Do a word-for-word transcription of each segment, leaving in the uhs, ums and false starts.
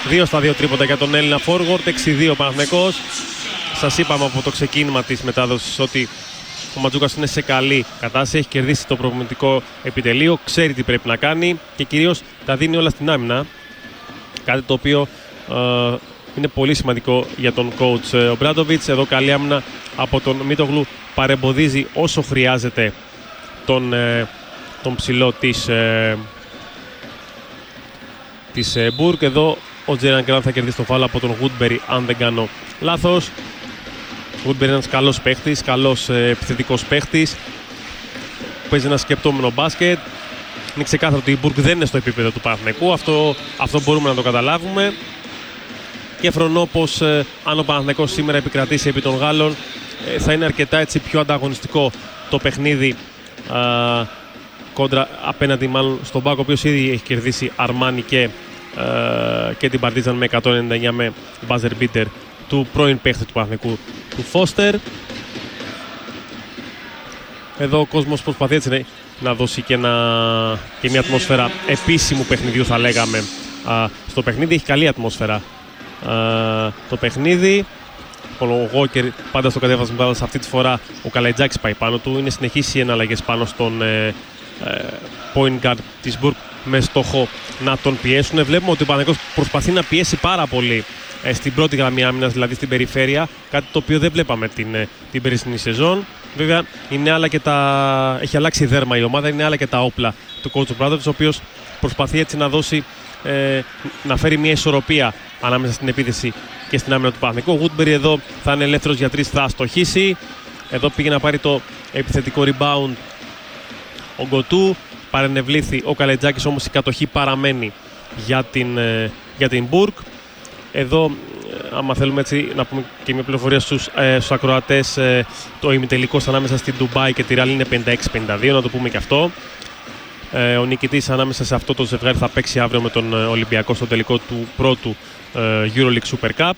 δύο στα δύο τρίποτα για τον Έλληνα forward, έξι δύο Παναθηναϊκός. Σας είπαμε από το ξεκίνημα της μετάδοσης ότι ο Ματζούκας είναι σε καλή κατάσταση, έχει κερδίσει το προπονητικό επιτελείο, ξέρει τι πρέπει να κάνει και κυρίως τα δίνει όλα στην άμυνα. Κάτι το οποίο ε, είναι πολύ σημαντικό για τον coach Ομπράντοβιτς. Εδώ καλή άμυνα από τον Μίτογλου, παρεμποδίζει όσο χρειάζεται τον, ε, τον ψηλό της, ε, της ε, Μπουργκ. Εδώ ο Τζέραν Γκραντ θα κερδίσει το φάουλ από τον Woodbury αν δεν κάνω λάθος. Ο Woodbury είναι ένας καλός παίχτης, καλός ε, επιθετικός παίχτης. Παίζει ένα σκεπτόμενο μπάσκετ. Είναι ξεκάθαρο ότι η Μπουργκ δεν είναι στο επίπεδο του Παναθηναϊκού. Αυτό, αυτό μπορούμε να το καταλάβουμε. Και φρονώ πως ε, αν ο Παναθηναϊκός σήμερα επικρατήσει επί των Γάλλων, ε, θα είναι αρκετά έτσι, πιο ανταγωνιστικό το παιχνίδι ε, κόντρα απέναντι μάλλον στον Μπάκο, ο οποίος ήδη έχει κερδίσει Αρμάνι και, ε, και την Παρτίζαν με εκατόν ενενήντα εννιά με buzzer beater του πρώην παίχτη του Παναθηναϊκού, του Φώστερ. Εδώ ο κόσμος προσπαθεί έτσι να δώσει και, ένα, και μια ατμόσφαιρα επίσημου παιχνιδιού, θα λέγαμε, α, στο παιχνίδι. Έχει καλή ατμόσφαιρα α, το παιχνίδι. Ο Γόκερ πάντα στο κατέβασμα μπάλας, αυτή τη φορά ο Καλαϊτζάκης πάει πάνω του. Είναι συνεχείς οι εναλλαγές πάνω στον ε, ε, point guard της Μπουργκ με στόχο να τον πιέσουν. Βλέπουμε ότι ο Παναθηναϊκός προσπαθεί να πιέσει πάρα πολύ ε, στην πρώτη γραμμή άμυνας, δηλαδή στην περιφέρεια, κάτι το οποίο δεν βλέπαμε την, ε, την περσινή σεζόν. Βέβαια είναι άλλα και τα... έχει αλλάξει δέρμα η ομάδα, είναι άλλα και τα όπλα του coach Ομπράντοβιτς, ο οποίος προσπαθεί έτσι να δώσει, ε, να φέρει μια ισορροπία ανάμεσα στην επίθεση και στην άμυνα του Παναθηναϊκού. Ο Woodbury εδώ θα είναι ελεύθερος για τρεις, θα αστοχίσει. Εδώ πήγε να πάρει το επιθετικό rebound ο Γκοτού. Παρενευλήθη ο Καλετζάκης, όμως η κατοχή παραμένει για την, ε, για την Μπουργκ. Εδώ, άμα θέλουμε έτσι να πούμε και μια πληροφορία στους, ε, στους ακροατές, ε, το ημιτελικός ανάμεσα στην Ντουμπάι και τη Ρεάλ είναι πενήντα έξι πενήντα δύο, να το πούμε και αυτό. Ε, ο νικητής ανάμεσα σε αυτό το ζευγάρι θα παίξει αύριο με τον Ολυμπιακό στο τελικό του πρώτου ε, EuroLeague Super Cup.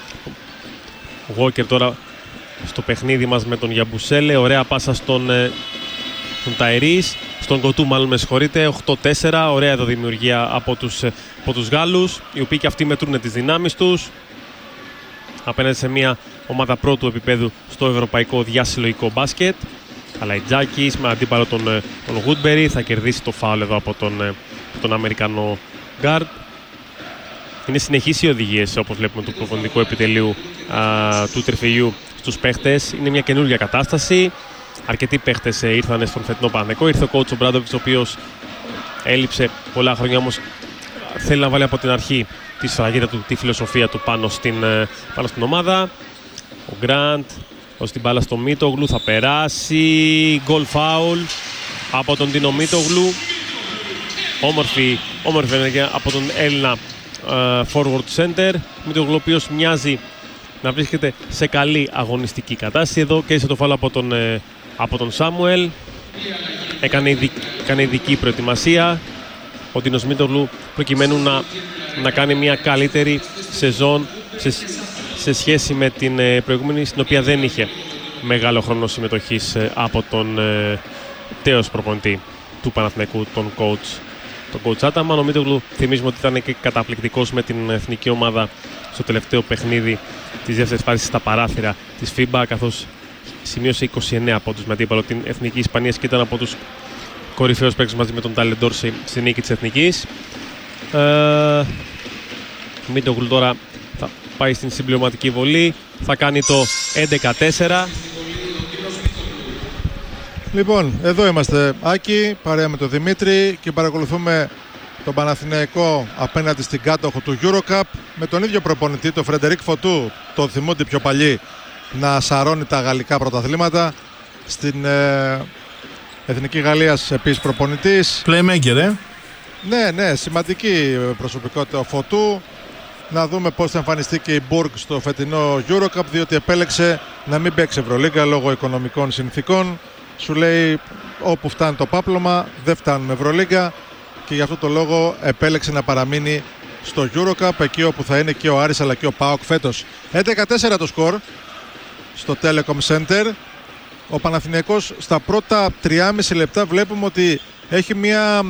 Ο Walker τώρα στο παιχνίδι μας με τον Γιαμπουσέλε, ωραία πάσα στον, ε, στον Ταϊρής, στον Κοτού μάλλον, με συγχωρείτε, οκτώ τέσσερα, ωραία εδώ δημιουργία από τους, από τους Γάλλους, οι οποίοι και αυτοί μετρούν τις δυνάμεις τους απέναντι σε μια ομάδα πρώτου επίπεδου στο ευρωπαϊκό διασυλλογικό μπάσκετ. Καλαϊτζάκης με αντίπαλο τον, τον Woodbury, θα κερδίσει το φάουλ εδώ από τον, τον Αμερικανό guard. Είναι συνεχείς οι οδηγίες, όπως βλέπουμε, του προπονητικού επιτελείου α, του Τριφυλιού στους παίχτες. Είναι μια καινούργια κατάσταση. Αρκετοί παίχτες ε, ήρθαν στον φετινό Παναθηναϊκό. Ήρθε ο coach Ομπράντοβιτς, ο οποίος έλειψε πολλά χρόνια, όμως θέλει να βάλει από την αρχή τη σφραγίδα του, τη φιλοσοφία του πάνω στην, πάνω στην ομάδα. Ο Γκραντ ως την μπάλα στο Μίτογλου, θα περάσει. Γκολ φάουλ από τον Τίνο Μίτογλου. Όμορφη, όμορφη ενέργεια από τον Έλληνα uh, forward center. Μίτογλου, ο οποίος μοιάζει να βρίσκεται σε καλή αγωνιστική κατάσταση. Εδώ και σε το φάουλ από τον, uh, από τον Σάμουελ. Έκανε ειδική, έκανε ειδική προετοιμασία ο Τίνος Μίτογλου προκειμένου να, να κάνει μια καλύτερη σεζόν σε, σε σχέση με την ε, προηγούμενη, στην οποία δεν είχε μεγάλο χρόνο συμμετοχής ε, από τον ε, τέος προπονητή του Παναθηναϊκού, τον coach, τον coach Άταμαν. Ο Μίτογλου, θυμίζουμε ότι ήταν και καταπληκτικός με την εθνική ομάδα στο τελευταίο παιχνίδι της δεύτερης φάσης στα παράθυρα της φίμπα, καθώς σημείωσε είκοσι εννέα πόντους με αντίπαλο την Εθνική Ισπανίας και ήταν από τους κορυφαίους παίκτες μαζί με τον Τάλεν Ντόρσεϊ στη νίκη της Εθνικής. Ε, Μίτογλου τώρα θα πάει στην συμπληρωματική βολή, θα κάνει το έντεκα τέσσερα. Λοιπόν, εδώ είμαστε, Άκη, παρέα με τον Δημήτρη, και παρακολουθούμε τον Παναθηναϊκό απέναντι στην κάτοχο του EuroCup με τον ίδιο προπονητή, τον Φρεντερίκ Φωτού, το θυμούνται πιο παλιοί, να σαρώνει τα γαλλικά πρωταθλήματα. Στην ε, Εθνική Γαλλίας επίσης προπονητής. Playmaker, ε. Ναι, ναι, σημαντική προσωπικότητα ο Φωτού. Να δούμε πώς θα εμφανιστεί και η Μπουργκ στο φετινό EuroCup, διότι επέλεξε να μην παίξει Ευρωλίγκα λόγω οικονομικών συνθήκων. Σου λέει, όπου φτάνει το πάπλωμα δεν φτάνουμε Ευρωλίγκα, και γι' αυτό το λόγο επέλεξε να παραμείνει στο EuroCup, εκεί όπου θα είναι και ο Άρης αλλά και ο ΠΑΟΚ φέτος. έντεκα τέσσερα το σκορ στο Telecom Center. Ο Παναθηναϊκός στα πρώτα τριάμιση λεπτά βλέπουμε ότι έχει μια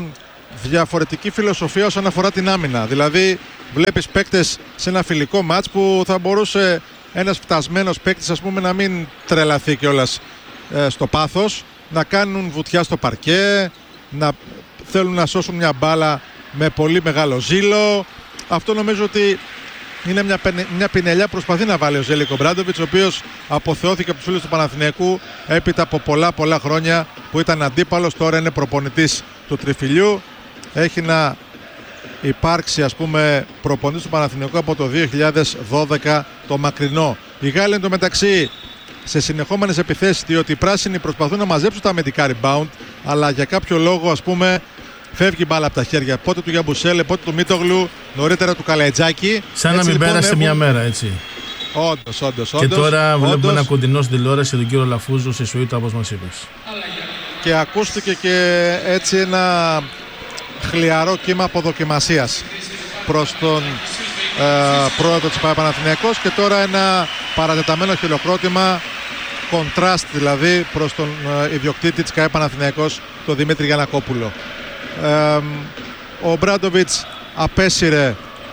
διαφορετική φιλοσοφία όσον αφορά την άμυνα. Δηλαδή βλέπεις παίκτες σε ένα φιλικό μάτς που θα μπορούσε ένας φτασμένος παίκτης, ας πούμε, να μην τρελαθεί κιόλας ε, στο πάθος, να κάνουν βουτιά στο παρκέ, να θέλουν να σώσουν μια μπάλα με πολύ μεγάλο ζήλο. Αυτό νομίζω ότι είναι μια, μια πινελιά που προσπαθεί να βάλει ο Ζέλικο Ομπράντοβιτς, ο οποίος αποθεώθηκε από τους φίλους του Παναθηναϊκού έπειτα από πολλά πολλά χρόνια που ήταν αντίπαλος, τώρα είναι προπονητής του Τριφυλιού. Έχει να υπάρξει, ας πούμε, προπονητής του Παναθηναϊκού από το δύο χιλιάδες δώδεκα, το μακρινό. Οι Γάλλοι εντωμεταξύ σε συνεχόμενες επιθέσεις, διότι οι πράσινοι προσπαθούν να μαζέψουν τα αμυντικά rebound, αλλά για κάποιο λόγο, ας πούμε, φεύγει μπάλα από τα χέρια. Πότε του Γιαμπουσέλε, πότε του Μίτογλου, νωρίτερα του Καλετζάκη. Σαν να μην λοιπόν πέρασε έχουν... μια μέρα, έτσι. Όντως, όντως, όντως. Και τώρα όντως... βλέπουμε ένα κοντινό στην τηλεόραση τον κύριο Λαφούζο σε σουίτα, όπως μας είπες. Και ακούστηκε και έτσι ένα χλιαρό κύμα αποδοκιμασίας προς τον ε, πρόεδρο της Παναθηναϊκός και τώρα ένα παρατεταμένο χειροκρότημα, κοντράστ δηλαδή, προς τον ε, ιδιοκτήτη της ΚΑΕ Παναθηναϊκός, τον Δημήτρη Γιαννακόπουλο. Ε, ο Ομπράντοβιτς απέσυρε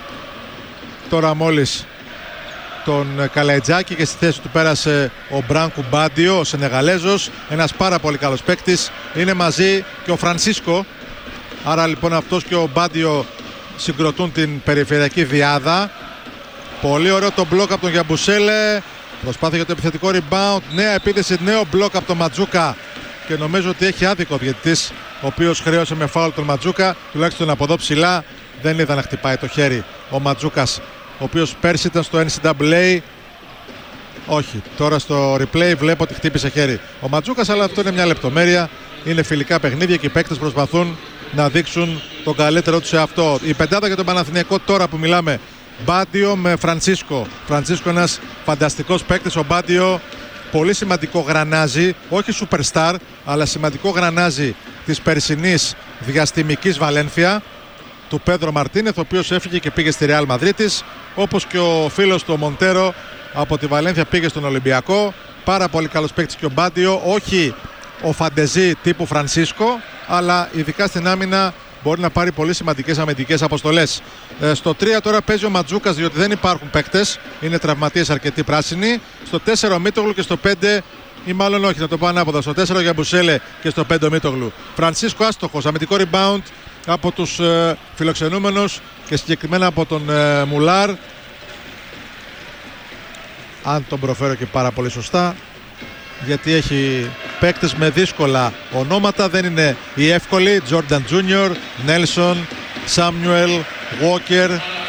τώρα μόλις τον Καλετζάκη και στη θέση του πέρασε ο Μπράνκου Μπάντιο, ο Σενεγαλέζος, ένας πάρα πολύ καλός παίκτης. Είναι μαζί και ο Φρανσίσκο, άρα λοιπόν αυτός και ο Μπάντιο συγκροτούν την περιφερειακή διάδα. Πολύ ωραίο το μπλοκ από τον Γιαμπουσέλε, προσπάθεια για το επιθετικό rebound, νέα επίθεση, νέο μπλοκ από τον Ματζούκα και νομίζω ότι έχει άδικο ο διαιτητής, ο οποίος χρέωσε με φάουλ τον Ματζούκα, τουλάχιστον από εδώ ψηλά δεν είδα να χτυπάει το χέρι ο Ματζούκας, ο οποίος πέρσι ήταν στο N C double A. Όχι, τώρα στο replay βλέπω ότι χτύπησε χέρι ο Ματζούκας, αλλά αυτό είναι μια λεπτομέρεια. Είναι φιλικά παιχνίδια και οι παίκτες προσπαθούν να δείξουν τον καλύτερό τους σε αυτό. Η πεντάδα για τον Παναθηναϊκό τώρα που μιλάμε, Μπάντιο με Φρανσίσκο. Φρανσίσκο ένας φανταστικός παίκτης, ο Μπάντιο πολύ σημαντικό γρανάζι, όχι superstar, αλλά σημαντικό γρανάζι της περσινής διαστημικής Βαλένθια του Πέντρο Μαρτίνεθ, ο οποίος έφυγε και πήγε στη Ρεάλ Μαδρίτης, όπως και ο φίλος του Μοντέρο από τη Βαλένθια πήγε στον Ολυμπιακό. Πάρα πολύ καλός παίκτης και ο Μπάντιο, όχι ο φαντεζή τύπου Φρανσίσκο, αλλά ειδικά στην άμυνα μπορεί να πάρει πολύ σημαντικές αμυντικές αποστολές. Ε, στο τρία τώρα παίζει ο Ματζούκας, διότι δεν υπάρχουν παίκτες, είναι τραυματίες αρκετοί πράσινοι. Στο τέσσερα ο Μίτογλου και στο πέντε, ή μάλλον όχι, να το πω ανάποδα, στο τέσσερα ο Γιαμπουσέλε και στο πέντε ο Μίτογλου. Φρανσίσκο άστοχος, αμυντικό rebound από τους ε, φιλοξενούμενους και συγκεκριμένα από τον ε, Μουλάρ, αν τον προφέρω και πάρα πολύ σωστά, γιατί έχει παίκτες με δύσκολα ονόματα, δεν είναι οι εύκολοι. Τζόρνταν Τζούνιορ, Νέλσον, Σάμιουελ, Βόκερ,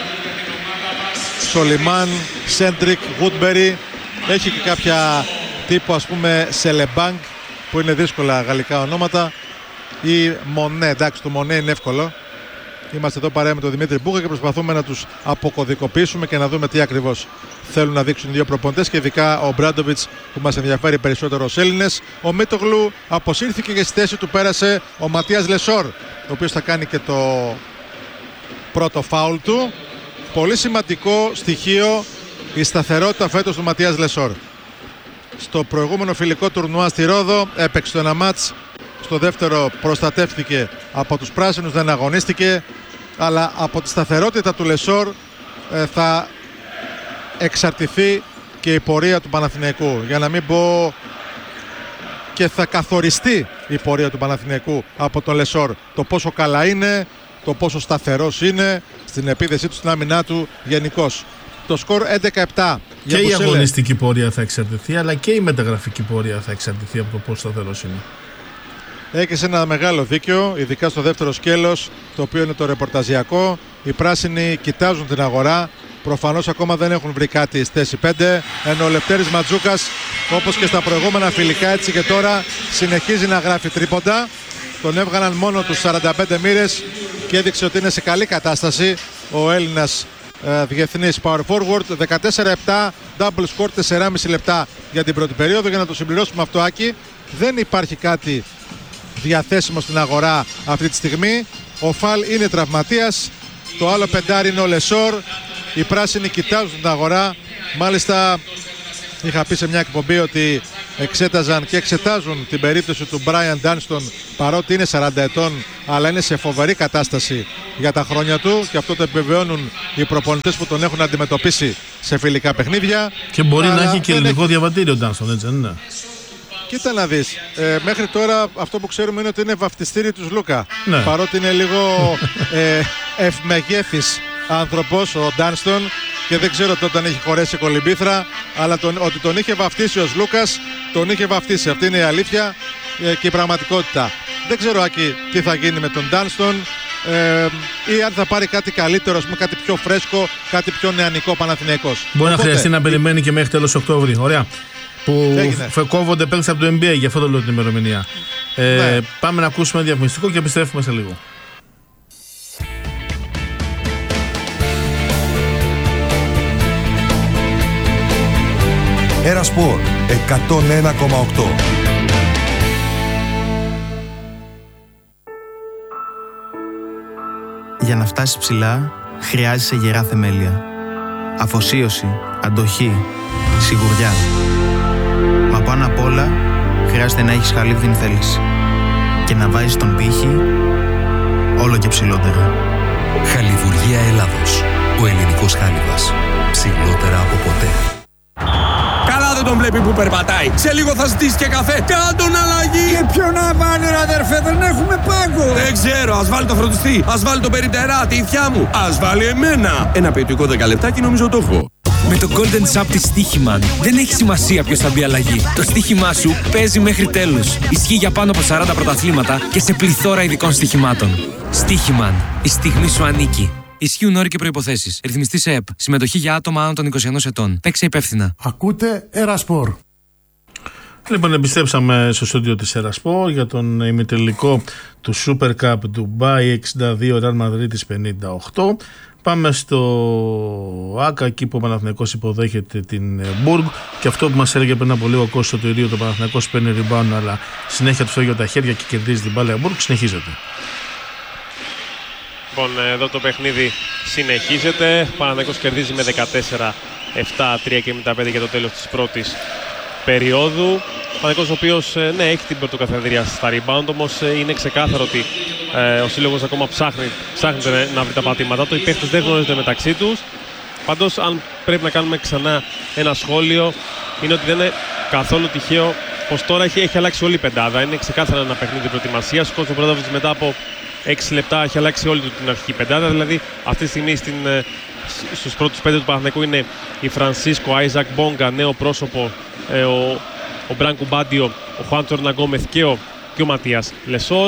Σολιμάν, Σέντρικ, Γουτμπερι. Έχει και κάποια τύπου, ας πούμε, Σελεμπάνγκ, που είναι δύσκολα γαλλικά ονόματα, ή Μονέ. Εντάξει, το Μονέ είναι εύκολο. Είμαστε εδώ παρέα με τον Δημήτρη Μπούγα και προσπαθούμε να τους αποκωδικοποιήσουμε και να δούμε τι ακριβώς θέλουν να δείξουν οι δύο προπονητές, και ειδικά ο Ομπράντοβιτς που μας ενδιαφέρει περισσότερο ως Έλληνες. Ο Μίτογλου αποσύρθηκε και στη θέση του πέρασε ο Ματίας Λεσόρ, ο οποίος θα κάνει και το πρώτο φάουλ του. Πολύ σημαντικό στοιχείο η σταθερότητα φέτος του Ματίας Λεσόρ. Στο προηγούμενο φιλικό τουρνουά στη Ρόδο έπαιξε το ένα μάτς, στο δεύτερο προστατεύτηκε από τους πράσινους, δεν αγωνίστηκε, αλλά από τη σταθερότητα του Λεσόρ ε, θα εξαρτηθεί και η πορεία του Παναθηναϊκού, για να μην πω και θα καθοριστεί η πορεία του Παναθηναϊκού από τον Λεσόρ, το πόσο καλά είναι, το πόσο σταθερός είναι στην επίθεσή του, στην άμυνά του γενικώς. Το σκορ έντεκα επτά. Και η αγωνιστική πορεία θα εξαρτηθεί, αλλά και η μεταγραφική πορεία θα εξαρτηθεί από το πόσο σταθερός είναι. Έχει ένα μεγάλο δίκιο, ειδικά στο δεύτερο σκέλος, το οποίο είναι το ρεπορταζιακό. Οι πράσινοι κοιτάζουν την αγορά. Προφανώς ακόμα δεν έχουν βρει κάτι στη θέση πέντε. Ενώ ο Λευτέρης Ματζούκας, όπως και στα προηγούμενα φιλικά, έτσι και τώρα συνεχίζει να γράφει τρίποντα. Τον έβγαλαν μόνο τους σαράντα πέντε μοίρες και έδειξε ότι είναι σε καλή κατάσταση ο Έλληνας ε, διεθνής power forward. δεκατέσσερα επτά, double score, τέσσερα κόμμα πέντε λεπτά για την πρώτη περίοδο. Για να το συμπληρώσουμε αυτό, Άκη, δεν υπάρχει κάτι διαθέσιμο στην αγορά αυτή τη στιγμή. Ο Φαλ είναι τραυματίας, το άλλο πεντάρι είναι ο Λεσόρ. Οι πράσινοι κοιτάζουν την αγορά. Μάλιστα είχα πει σε μια εκπομπή ότι εξέταζαν και εξετάζουν την περίπτωση του Μπράιαν Ντάνστον, παρότι είναι σαράντα ετών, αλλά είναι σε φοβερή κατάσταση για τα χρόνια του, και αυτό το επιβεβαιώνουν οι προπονητές που τον έχουν αντιμετωπίσει σε φιλικά παιχνίδια. Και μπορεί αλλά να έχει και ελληνικό έχει... διαβατήριο ο Ντάνστον, έτσι δεν είναι? Κοίτα να δεις, ε, μέχρι τώρα αυτό που ξέρουμε είναι ότι είναι βαφτιστήρι του Λούκα. Ναι. Παρότι είναι λίγο ε, ευμεγέθης άνθρωπος ο Ντάνστον, και δεν ξέρω τότε αν έχει χωρέσει κολυμπήθρα, αλλά τον, ότι τον είχε βαφτίσει ο Λούκας, τον είχε βαφτίσει. Αυτή είναι η αλήθεια ε, και η πραγματικότητα. Δεν ξέρω, Άκη, τι θα γίνει με τον Ντάνστον, ε, ή αν θα πάρει κάτι καλύτερο, ας πούμε, κάτι πιο φρέσκο, κάτι πιο νεανικό Παναθηναϊκός. Μπορεί Οπότε, να χρειαστεί να περιμένει και μέχρι τέλος Οκτώβρη. Ωραία. Που φ- κόβονται παίκτες από το N B A, γι' αυτό το λέω την ημερομηνία. Ε, ναι. Πάμε να ακούσουμε διαφημιστικό και επιστρέφουμε σε λίγο. Ερασπορ εκατόν ένα κόμμα οκτώ. Για να φτάσεις ψηλά, χρειάζεσαι γερά θεμέλια. Αφοσίωση, αντοχή, σιγουριά. Μα πάνω απ' όλα, χρειάζεται να έχεις χαλίβδιν θέληση. Και να βάζεις τον πύχη όλο και ψηλότερα. Χαλιβουργία Ελλάδος. Ο ελληνικός χάλιβας. Ψηλότερα από ποτέ. Καλά δεν τον βλέπει που περπατάει. Σε λίγο θα ζητήσει και καφέ. Κάντον αλλαγή. Και ποιο να βάλει, ρε αδερφέ, δεν έχουμε πάγκο. Δεν ξέρω, ας βάλει το φροντιστή. Ας βάλει το περιπτερά, τη ηθιά μου. Ας βάλει εμένα. Ένα ποιοτικό δέκα λεπτάκι νομίζω το έχω. Με το Golden Sub της Στίχημαν δεν έχει σημασία ποιος θα μπει αλλαγή. Το στοίχημά σου παίζει μέχρι τέλους. Ισχύει για πάνω από σαράντα πρωταθλήματα και σε πληθώρα ειδικών στοιχημάτων. Στίχημαν. Η στιγμή σου ανήκει. Ισχύουν όροι και προϋποθέσεις. Ρυθμιστή σε ΕΠ. Συμμετοχή για άτομα άνω των είκοσι ενός ετών. Παίξε υπεύθυνα. Ακούτε Ερασπορ. Λοιπόν, επιστρέψαμε στο στούντιο της Ερασπορ για τον ημιτελικό του Super Cup Dubai εξήντα δύο, Real Madrid πενήντα οκτώ. Πάμε στο ΆΚΑ, εκεί που ο Παναθηναϊκός υποδέχεται την Μπουργκ, και αυτό που μας έλεγε πριν από λίγο ο Κώστας το ίδιο, το Παναθηναϊκός παίρνει rebound, αλλά συνέχεια του φεύγει τα χέρια και κερδίζει την μπάλα. Η Μπουργκ συνεχίζεται. Λοιπόν, εδώ το παιχνίδι συνεχίζεται. Ο Παναθηναϊκός κερδίζει με δεκατέσσερα επτά, τρία και εβδομήντα πέντε για το τέλος της πρώτης περίοδου. Ο Παναθηναϊκός, ο οποίος ναι, έχει την πρωτοκαθεδρία στα rebound, όμως είναι ξεκάθαρο ότι ε, ο σύλλογος ακόμα ψάχνει, ψάχνει να βρει τα πατήματά του. Οι παίκτες δεν γνωρίζονται μεταξύ τους. Πάντως, αν πρέπει να κάνουμε ξανά ένα σχόλιο, είναι ότι δεν είναι καθόλου τυχαίο πως τώρα έχει, έχει αλλάξει όλη η πεντάδα. Είναι ξεκάθαρα ένα παιχνίδι προετοιμασίας. Ο Κώστας Ομπράδοβιτς μετά από έξι λεπτά έχει αλλάξει όλη την αρχική πεντάδα. Δηλαδή, αυτή τη στιγμή στην, στους πρώτους πέντε του Παναθηναϊκού είναι η Φρανσίσκο, Άιζακ Μπόγκα, νέο πρόσωπο, ε, ο, ο Μπράνκου Μπάντιο, ο Χουάντσο Ερναγκόμεθ και ο, και ο Ματίας Λεσόρ.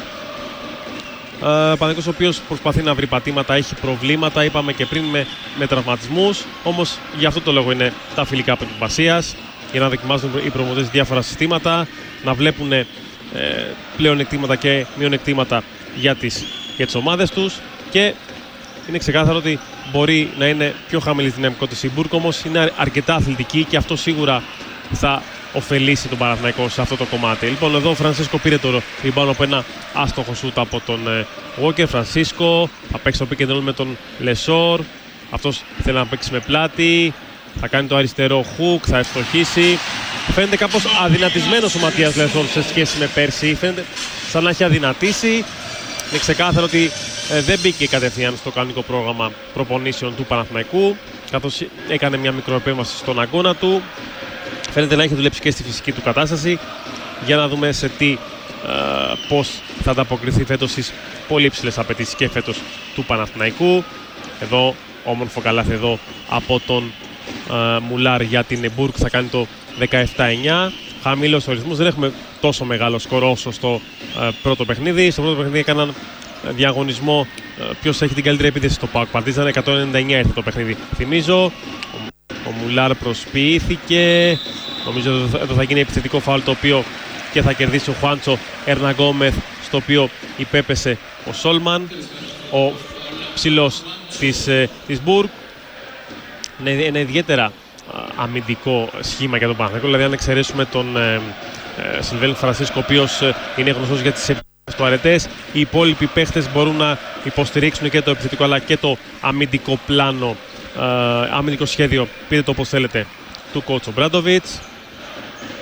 Ο Παναθηναϊκός, ο οποίος προσπαθεί να βρει πατήματα, έχει προβλήματα, είπαμε και πριν, με, με τραυματισμούς. Όμως για αυτό το λόγο είναι τα φιλικά προετοιμασίας, για να δοκιμάζουν οι προμοτές διάφορα συστήματα, να βλέπουν ε, πλέον εκτήματα και μειονεκτήματα για τις, για τις ομάδες τους, και είναι ξεκάθαρο ότι μπορεί να είναι πιο χαμηλή δυναμικότητα η Μπουργκ, όμως είναι αρκετά αθλητική και αυτό σίγουρα θα ωφελήσει τον Παναθηναϊκό σε αυτό το κομμάτι. Λοιπόν, εδώ ο Φρανσίσκο πήρε το rebound από ένα άστοχο σούτ από τον Walker. Φρανσίσκο θα παίξει το pick and roll με τον Λεσόρ. Αυτός θέλει να παίξει με πλάτη. Θα κάνει το αριστερό hook, θα ευστοχίσει. Φαίνεται κάπως αδυνατισμένος ο Ματίας Λεσόρ σε σχέση με πέρσι. Φαίνεται σαν να έχει αδυνατήσει. Είναι ξεκάθαρο ότι ε, δεν μπήκε κατευθείαν στο κανονικό πρόγραμμα προπονήσεων του Παναθηναϊκού, καθώς έκανε μια μικροεπέμβαση στον αγώνα του. Φαίνεται να έχει δουλέψει και στη φυσική του κατάσταση. Για να δούμε σε τι, ε, πώς θα ανταποκριθεί φέτος στις πολύ υψηλές απαιτήσεις και φέτος του Παναθηναϊκού. Εδώ, όμορφο καλάθι εδώ από τον ε, Μουλάρ για την Μπουργκ, θα κάνει το δεκαεπτά εννιά. Χαμηλός ο ρυθμός, δεν έχουμε τόσο μεγάλο σκορ όσο στο ε, πρώτο παιχνίδι. Στο πρώτο παιχνίδι έκαναν ε, διαγωνισμό ε, ποιος έχει την καλύτερη επίθεση στο ΠΑΟΚ Παρτίζαν. εκατόν ενενήντα εννιά ήρθε το παιχνίδι, θυμίζω. Ο, ο Μουλάρ προσποιήθηκε. Νομίζω εδώ θα γίνει επιθετικό φάουλ, το οποίο και θα κερδίσει ο Χουάντσο Ερναγκόμεθ, στο οποίο υπέπεσε ο Σόλμαν, ο ψηλός της, ε, της Μπουργκ. Είναι ένα ιδιαίτερα αμυντικό σχήμα για τον Παναθηναϊκό. Δηλαδή, αν εξαιρέσουμε τον ε, ε, Σιλβέλ Φρανσίσκο, ο οποίος ε, είναι γνωστός για τις αρετές, οι υπόλοιποι παίχτες μπορούν να υποστηρίξουν και το επιθετικό αλλά και το αμυντικό πλάνο, ε, αμυντικό σχέδιο, πείτε το όπως θέλετε, του coach Ομπράντοβιτς.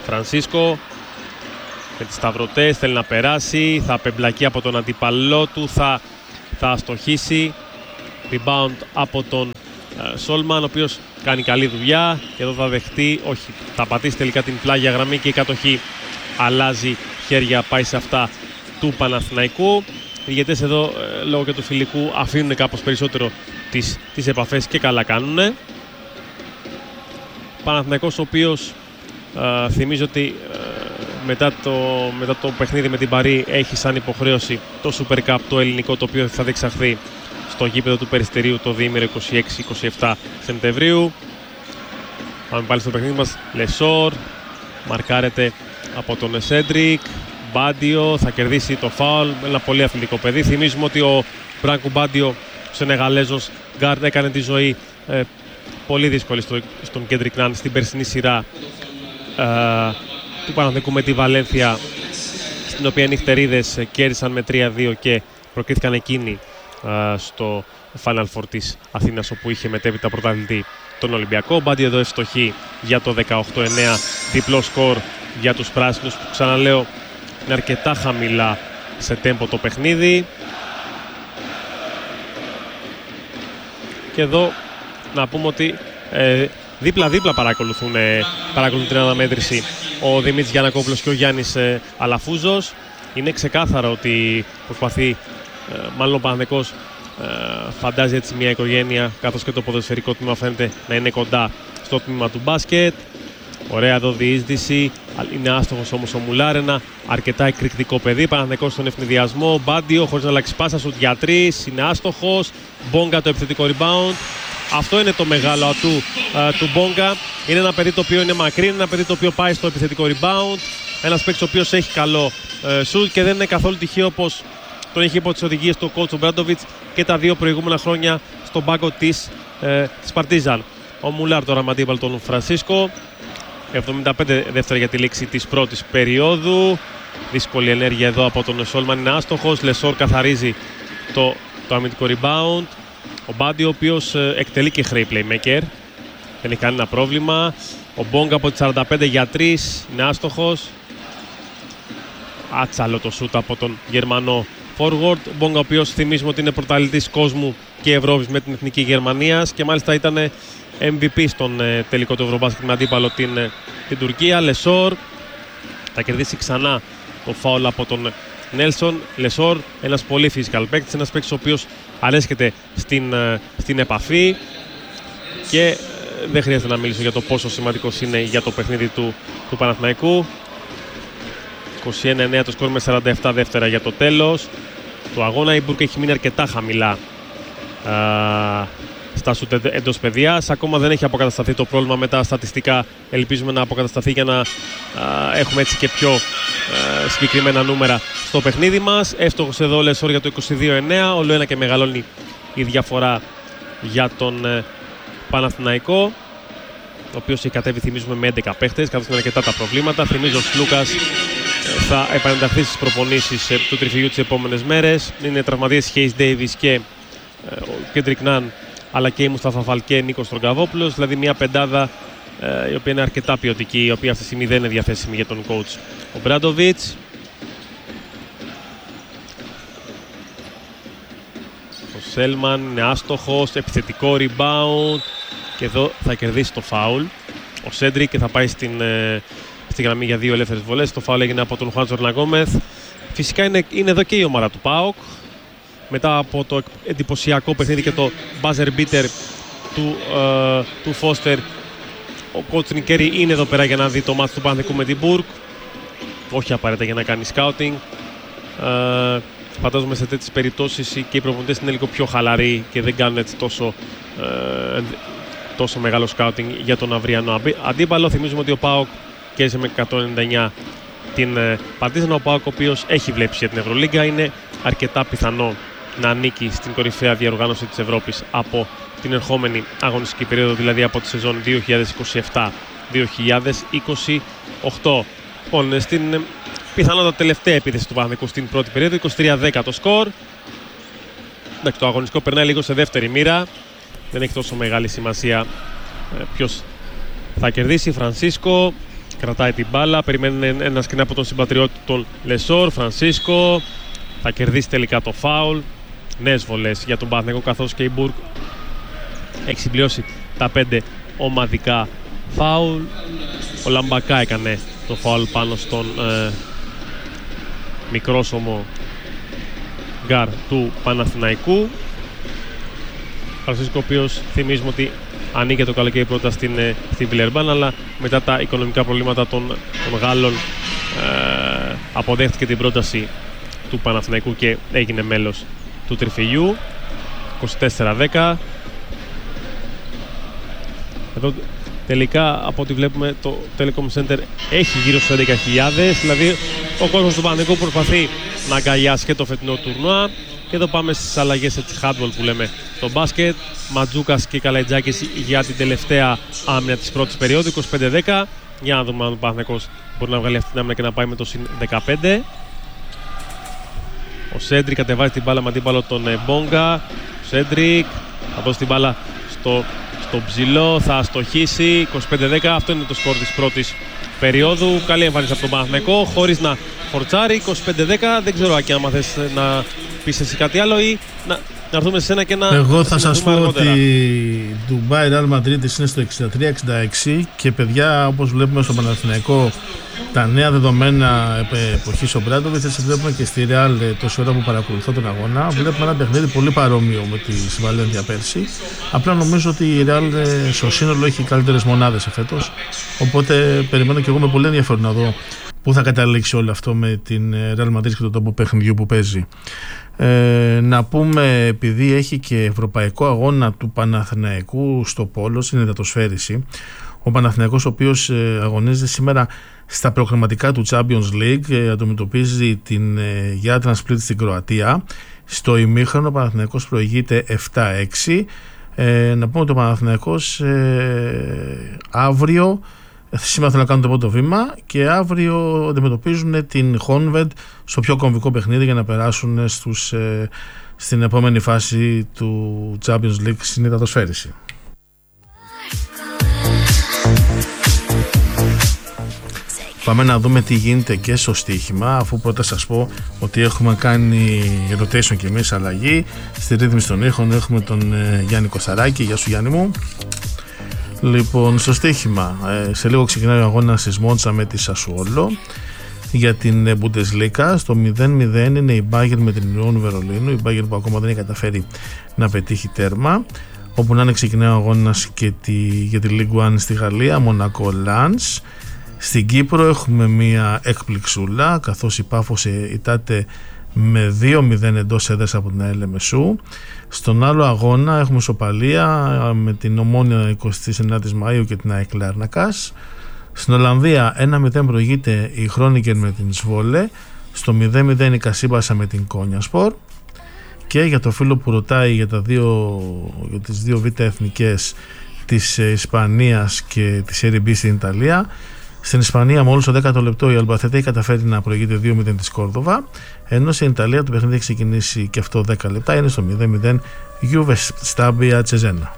Φρανσίσκο με τις σταυρωτές, θέλει να περάσει, θα απεμπλακεί από τον αντίπαλό του, θα, θα αστοχίσει. Rebound από τον ε, Σόλμαν, ο οποίος κάνει καλή δουλειά και εδώ θα δεχτεί, όχι, θα πατήσει τελικά την πλάγια γραμμή και η κατοχή αλλάζει χέρια, πάει σε αυτά του Παναθηναϊκού. Οι ηγετές εδώ ε, λόγω και του φιλικού αφήνουν κάπως περισσότερο τις, τις επαφές και καλά κάνουνε. Παναθηναϊκός ο οποίος ε, θυμίζω ότι ε, μετά, το, μετά το παιχνίδι με την Παρί έχει σαν υποχρέωση το Super Cup το ελληνικό, το οποίο θα διεξαχθεί στο γήπεδο του Περιστερίου το διήμερο είκοσι έξι είκοσι επτά Σεπτεμβρίου. Πάμε πάλι στο παιχνίδι μας. Λεσόρ μαρκάρεται από τον Σέντρικ. Μπάντιο θα κερδίσει το φάουλ. Ένα πολύ αθλητικό παιδί. Θυμίζουμε ότι ο Μπράνκου Μπάντιο, Σενεγαλέζος γκάρντ, έκανε τη ζωή ε, πολύ δύσκολη στο, στον Κέντρικ Ναν στην περσινή σειρά ε, του Παναθηναϊκού με τη Βαλένθια, στην οποία οι νυχτερίδες κέρδισαν με τρία δύο και προκρίθηκαν εκείνοι ε, στο Final Four της Αθήνας, όπου είχε μετέπειτα πρωταθλητή τον Ολυμπιακό. Μπάντιο εδώ ευστοχή για το δεκαοκτώ εννέα, διπλό σκορ για τους πράσινους, που ξαναλέω είναι αρκετά χαμηλά σε τέμπο το παιχνίδι. Και εδώ να πούμε ότι ε, δίπλα-δίπλα παρακολουθούν, ε, παρακολουθούν την αναμέτρηση ο Δημήτρης Γιαννακόπουλος και ο Γιάννης ε, Αλαφούζος. Είναι ξεκάθαρο ότι προσπαθεί, ε, μάλλον ο Παναθηναϊκός ε, φαντάζει έτσι μια οικογένεια, καθώς και το ποδοσφαιρικό τμήμα φαίνεται να είναι κοντά στο τμήμα του μπάσκετ. Ωραία εδώ διείσδυση, είναι άστοχος όμως ο Μουλάρ, ένα αρκετά εκρηκτικό παιδί. Παναθηναϊκός στον ευνηδιασμό, Μπάντιο χωρίς να αλλάξει πάσα, σουτ για τρεις, είναι άστοχος. Μπόγκα το επιθετικό rebound. Αυτό είναι το μεγάλο ατού uh, του Μπόγκα. Είναι ένα παιδί το οποίο είναι μακρύ, είναι ένα παιδί το οποίο πάει στο επιθετικό rebound. Ένας παίκτης ο οποίος έχει καλό σουτ uh, και δεν είναι καθόλου τυχαίο πως τον έχει υπό τις οδηγίες του coach Μπράντοβιτς και τα δύο προηγούμενα χρόνια στον πάγκο της, uh, της Παρτίζαν. Ο Μουλάρ τώρα με αντίπαλο τον Φρανσίσκο. εβδομήντα πέντε δεύτερα για τη λήξη της πρώτης περίοδου. Δύσκολη ενέργεια εδώ από τον Σόλμαν, είναι άστοχος. Λεσόρ καθαρίζει το, το αμυντικό rebound. Ο Μπάντιο, ο οποίος ε, εκτελεί και χρέη playmaker, δεν έχει κανένα πρόβλημα. Ο Μπόγκα από τις σαράντα πέντε για τρεις, είναι άστοχος. Άτσαλο το σούτ από τον Γερμανό forward. Ο Μπόγκα, ο οποίος θυμίζουμε ότι είναι πρωταθλητής κόσμου και Ευρώπης με την Εθνική Γερμανίας και μάλιστα ήταν εμ βι πι στον ε, τελικό του Ευρωμπάσκετ με αντίπαλο την, ε, την Τουρκία. Λεσόρ θα κερδίσει ξανά το φάουλ από τον Νέλσον. Λεσόρ, ένας πολύ physical παίκτης, ένας παίκτης ο οποίος αρέσκεται στην, ε, στην επαφή και ε, δεν χρειάζεται να μιλήσω για το πόσο σημαντικός είναι για το παιχνίδι του, του Παναθηναϊκού. είκοσι ένα εννέα το σκορ με σαράντα επτά δεύτερα για το τέλος του αγώνα. Η Μπουρκ έχει μείνει αρκετά χαμηλά ε, στα σουτ εντός παιδιάς. Ακόμα δεν έχει αποκατασταθεί το πρόβλημα με τα στατιστικά. Ελπίζουμε να αποκατασταθεί για να α, έχουμε έτσι και πιο α, συγκεκριμένα νούμερα στο παιχνίδι μας. Εύστοχος εδώ ο Λεσόρ για το είκοσι δύο εννέα. Όλο ένα και μεγαλώνει η διαφορά για τον ε, Παναθηναϊκό, ο οποίος έχει κατέβει, θυμίζουμε, με έντεκα παίχτες, καθώς είναι αρκετά τα προβλήματα. Θυμίζω ο Σλούκας ε, θα επανενταχθεί στις προπονήσεις ε, του τριφυγιού τις επόμενες μέρες. Είναι τραυματίες Χέις Ντέιβις και ε, ο Κέντρικ Ναν, αλλά και η Μουσταφά Φαλ και Νίκος Τρογκαβόπουλος, δηλαδή μια πεντάδα ε, η οποία είναι αρκετά ποιοτική, η οποία αυτή τη στιγμή δεν είναι διαθέσιμη για τον coach ο Μπράντοβιτς. Ο Σέλμαν είναι άστοχος, επιθετικό rebound και εδώ θα κερδίσει το φάουλ ο Σέντρικ και θα πάει στην, ε, στη γραμμή για δύο ελεύθερες βολές. Το φάουλ έγινε από τον Χουάν Τζορναγκόμεθ. Φυσικά είναι, είναι εδώ και η ομάδα του ΠΑΟΚ. Μετά από το εντυπωσιακό παιχνίδι και το buzzer beater του, ε, του Φώστερ, ο coach Νικέρη είναι εδώ πέρα για να δει το μάτι του Παναθηναϊκού με την Μπουρκ. Όχι απαραίτητα για να κάνει scouting. Ε, φαντάζομαι σε τέτοιες περιπτώσεις και οι προπονητές είναι λίγο πιο χαλαροί και δεν κάνουν έτσι τόσο, ε, τόσο μεγάλο scouting για τον αυριανό αντίπαλο. Θυμίζουμε ότι ο ΠΑΟΚ κέρδισε με εκατόν ενενήντα εννέα την ε, Παρτίζαν. Ο ΠΑΟΚ, ο οποίος έχει βλέψει για την Ευρωλίγκα, είναι αρκετά πιθανό να ανήκει στην κορυφαία διοργάνωση της Ευρώπης από την ερχόμενη αγωνιστική περίοδο, δηλαδή από τη σεζόν δύο χιλιάδες είκοσι επτά δύο χιλιάδες είκοσι οκτώ. Λοιπόν, στην πιθανότατα τελευταία επίθεση του Παναθηναϊκού στην πρώτη περίοδο, είκοσι τρία δέκα το σκορ. Εντάξει, το αγωνιστικό περνάει λίγο σε δεύτερη μοίρα. Δεν έχει τόσο μεγάλη σημασία ε, ποιος θα κερδίσει. Φρανσίσκο κρατάει την μπάλα, περιμένει ένα σκριν από τον συμπατριώτη τον Λεσόρ. Φρανσίσκο θα κερδίσει τελικά το φάουλ. Νέες βολές για τον Παναθηναϊκό, καθώς και η Μπουργκ έχει συμπληρώσει τα πέντε ομαδικά φάουλ. Ο Λαμπακά έκανε το φάουλ πάνω στον ε, μικρόσωμο γκάρ του Παναθηναϊκού. Φρανσίσκο, ο οποίος θυμίζουμε ότι ανήκε το καλοκαίρι πρώτα στην, στην Βιλερμπάν, αλλά μετά τα οικονομικά προβλήματα των, των Γάλλων ε, αποδέχτηκε την πρόταση του Παναθηναϊκού και έγινε μέλος του τριφυλιού. είκοσι τέσσερα δέκα. Εδώ τελικά, από ό,τι βλέπουμε, το Telecom Center έχει γύρω στους έντεκα χιλιάδες, δηλαδή ο κόσμος του Παναθηναϊκού προσπαθεί να αγκαλιάσει και το φετινό τουρνουά. Και εδώ πάμε στις αλλαγές, έτσι, handball που λέμε στο μπάσκετ. Ματζούκας και Καλαϊτζάκης για την τελευταία άμυνα της πρώτης περίοδου, είκοσι πέντε δέκα. Για να δούμε αν ο Παναθηναϊκός μπορεί να βγάλει αυτή την άμυνα και να πάει με το συν δεκαπέντε. Ο Σέντρικ κατεβάζει την μπάλα με αντίπαλο τον Μπόγκα. Ο Σέντρικ θα δώσει την μπάλα στο, στο ψηλό, θα αστοχίσει. είκοσι πέντε δέκα, αυτό είναι το σκορ της πρώτης περίοδου. Καλή εμφάνιση από τον Παναθηναϊκό, χωρίς να φορτσάρει. είκοσι πέντε δέκα, δεν ξέρω αν άμα θες να πεις εσύ κάτι άλλο ή να, να έρθουμε σε σένα και να... Εγώ θα σας πω αργότερα. ότι η Ντουμπάι Ρεάλ Μαδρίτης είναι στο εξήντα τρία εξήντα έξι και παιδιά, όπως βλέπουμε στο Παναθηναϊκό, τα νέα δεδομένα εποχής ο Μπράντοβιτς, έτσι βλέπουμε και στη Ρεάλ τόση ώρα που παρακολουθώ τον αγώνα. Βλέπουμε ένα παιχνίδι πολύ παρόμοιο με τη Βαλένθια πέρσι. Απλά νομίζω ότι η Ρεάλ στο σύνολο έχει καλύτερες μονάδες εφέτος. Οπότε περιμένω και εγώ με πολύ ενδιαφέρον να δω πού θα καταλήξει όλο αυτό με την Ρεάλ Μαδρίτης και τον τόπο παιχνιδιού που παίζει. Ε, να πούμε, επειδή έχει και ευρωπαϊκό αγώνα του Παναθηναϊκού στο πόλο, στην υδατοσφαίριση, ο Παναθηναϊκός, ο οποίος ε, αγωνίζεται σήμερα στα προγραμματικά του Champions League, ε, αντιμετωπίζει την ε, Γιάτραν Σπλίτ στην Κροατία. Στο ημίχρονο ο Παναθηναϊκός προηγείται επτά έξι. Ε, να πούμε ότι ο Παναθηναϊκός ε, αύριο, σήμερα θέλω να κάνουν το πρώτο βήμα και αύριο αντιμετωπίζουν την Honved στο πιο κομβικό παιχνίδι για να περάσουν στους, ε, στην επόμενη φάση του Champions League στην υδατοσφαίριση. Πάμε να δούμε τι γίνεται και στο στοίχημα, αφού πρώτα σας πω ότι έχουμε κάνει rotation και εμείς αλλαγή. Στη ρύθμιση των ήχων έχουμε τον ε, Γιάννη Κωνσταράκη. Γεια σου Γιάννη μου. Λοιπόν, στο στοίχημα, ε, σε λίγο ξεκινάει ο αγώνας της Μόντσα με τη Σασουόλο για την Bundesliga. Στο μηδέν μηδέν είναι η Bayern με την Union Βερολίνου, η Bayern που ακόμα δεν έχει καταφέρει να πετύχει τέρμα. Όπου να είναι ξεκινάει ο αγώνας και τη, για τη Ligue ένα στη Γαλλία, Μονακό Λανς. Στην Κύπρο έχουμε μία εκπληξούλα, καθώς η Πάφος ητάται με δύο μηδέν εντός έδρας από την ΑΕΛ Μεσού. Στον άλλο αγώνα έχουμε ισοπαλία με την Ομόνοια εικοστή ενάτη Μαΐου και την ΑΕΚ Λάρνακας. Στην Ολλανδία ένα μηδέν προηγείται η Χρόνικεν με την Σβόλε. Στο μηδέν μηδέν η Κασίμπασα με την Κόνιασπορ. Και για το φίλο που ρωτάει για, τα δύο, για τις δύο β' εθνικές της Ισπανίας και της Serie B στην Ιταλία, στην Ισπανία μόλις στο δέκατο λεπτό η Αλμπαθέτα έχει καταφέρει να προηγείται δύο μηδέν της Κόρδοβα, ενώ στην Ιταλία το παιχνίδι έχει ξεκινήσει και αυτό δέκα λεπτά, είναι στο μηδέν μηδέν Juve Stabia Cesena.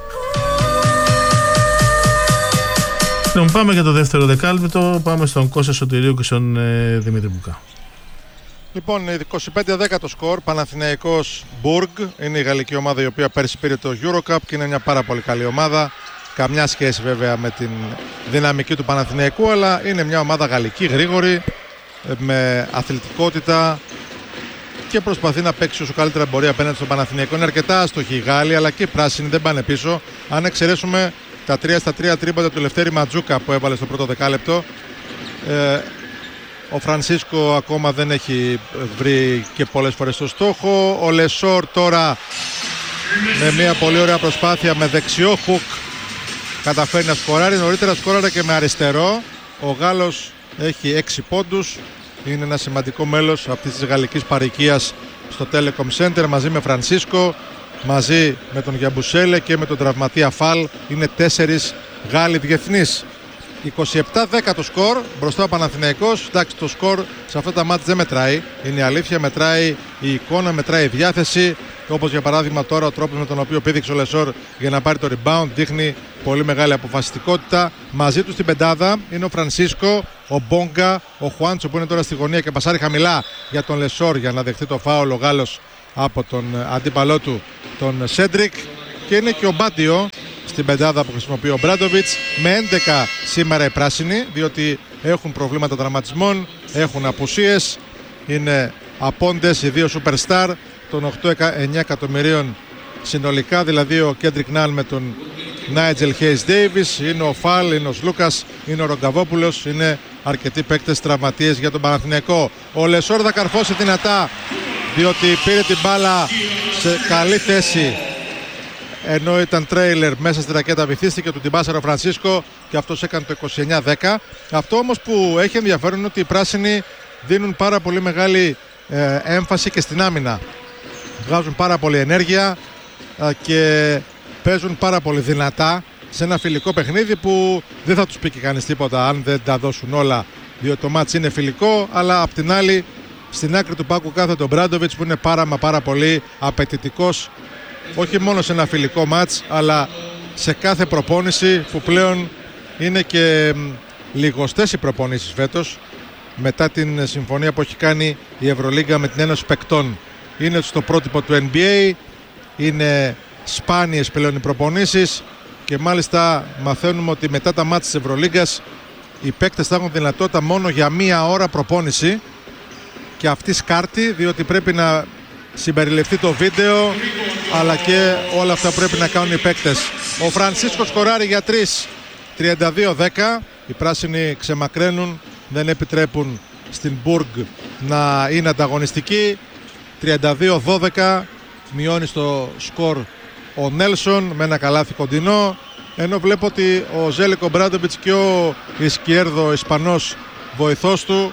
Λοιπόν, πάμε για το δεύτερο δεκάλεπτο, πάμε στον Κώστα Σωτηρίου και στον ε, Δημήτρη Μπουκά. Λοιπόν, είκοσι πέντε δέκα το σκορ, Παναθηναϊκός Μπουργκ, είναι η γαλλική ομάδα η οποία πέρσι πήρε το Eurocup και είναι μια πάρα πολύ καλή ομάδα. Καμιά σχέση βέβαια με την δυναμική του Παναθηναϊκού, αλλά είναι μια ομάδα γαλλική, γρήγορη, με αθλητικότητα και προσπαθεί να παίξει όσο καλύτερα μπορεί απέναντι στον Παναθηναϊκό. Είναι αρκετά άστοχοι οι Γάλλοι, αλλά και οι πράσινοι δεν πάνε πίσω. Αν εξαιρέσουμε τα τρία στα τρία τρίποτα του Λευτέρη Ματζούκα που έβαλε στο πρώτο δεκάλεπτο, ε, ο Φρανσίσκο ακόμα δεν έχει βρει και πολλές φορές το στόχο. Ο Λεσόρ τώρα με μια πολύ ωραία προσπάθεια με δεξιό χουκ καταφέρει να σκοράρει. Νωρίτερα σκόραρε και με αριστερό. Ο Γάλλος έχει έξι πόντους. Είναι ένα σημαντικό μέλος αυτής της γαλλικής παροικίας στο Telecom Center μαζί με Φρανσίσκο, μαζί με τον Γιαμπουσέλε και με τον τραυματία Φαλ. Είναι τέσσερις Γάλλοι διεθνείς. είκοσι επτά δέκα το σκορ, μπροστά ο Παναθηναϊκός. Εντάξει, το σκορ σε αυτά τα μάτς δεν μετράει. Είναι η αλήθεια, μετράει η εικόνα, μετράει η διάθεση. όπως για παράδειγμα τώρα ο τρόπος με τον οποίο πήδηξε ο Λεσόρ για να πάρει το rebound δείχνει πολύ μεγάλη αποφασιστικότητα. Μαζί του στην πεντάδα είναι ο Φρανσίσκο, ο Μπόγκα, ο Χουάντσο που είναι τώρα στη γωνία και πασάρει χαμηλά για τον Λεσόρ για να δεχτεί το φάουλ ο Γάλλος από τον αντίπαλό του τον Σέντρικ, και είναι και ο Μπάντιο στην πεντάδα που χρησιμοποιεί ο Μπράντοβιτς, με έντεκα σήμερα οι πράσινοι, διότι έχουν προβλήματα τραυματισμών, έχουν απουσίες, είναι απόντες οι δύο superstar των οκτώ εννιά εκατομμυρίων συνολικά, δηλαδή ο Κέντρικ Νάν με τον Νάιτζελ Χέις Ντέιβις, είναι ο Φαλ, είναι ο Σλούκας, είναι ο Ρογκαβόπουλος, είναι αρκετοί παίκτες τραυματίες για τον Παναθηναϊκό. Ο Λεσόρ θα καρφώσει δυνατά, διότι πήρε την μπάλα σε καλή θέση ενώ ήταν τρέιλερ μέσα στη ρακέτα, βυθίστηκε, του την πάσαρε ο Φρανσίσκο και αυτός έκανε το είκοσι εννιά δέκα. Αυτό όμως που έχει ενδιαφέρον είναι ότι οι πράσινοι δίνουν πάρα πολύ μεγάλη ε, έμφαση και στην άμυνα. Βγάζουν πάρα πολύ ενέργεια ε, και παίζουν πάρα πολύ δυνατά σε ένα φιλικό παιχνίδι που δεν θα τους πει και κανείς τίποτα αν δεν τα δώσουν όλα, διότι το μάτς είναι φιλικό, αλλά απ' την άλλη στην άκρη του πάκου κάθεται ο Μπράντοβιτς που είναι πάρα μα πάρα πολύ απαιτητικός, όχι μόνο σε ένα φιλικό μάτς αλλά σε κάθε προπόνηση, που πλέον είναι και λιγοστές οι προπονήσεις φέτος μετά την συμφωνία που έχει κάνει η Ευρωλίγκα με την Ένωση Παικτών. Είναι στο πρότυπο του N B A, είναι σπάνιες πλέον οι προπονήσεις και μάλιστα μαθαίνουμε ότι μετά τα μάτς της Ευρωλίγκας οι παίκτες θα έχουν δυνατότητα μόνο για μία ώρα προπόνηση, και αυτή σκάρτη, διότι πρέπει να συμπεριληφθεί το βίντεο αλλά και όλα αυτά πρέπει να κάνουν οι παίκτες. Ο Φρανσίσκο σκοράρει για τρεις, τριάντα δύο δέκα. Οι πράσινοι ξεμακραίνουν, δεν επιτρέπουν στην Μπουργκ να είναι ανταγωνιστική. τριάντα δύο δώδεκα, μειώνει στο σκορ ο Νέλσον με ένα καλάθι κοντινό, ενώ βλέπω ότι ο Ζέλικο Μπράντοβιτς και ο Ισκιέρδο, ο Ισπανός βοηθός του,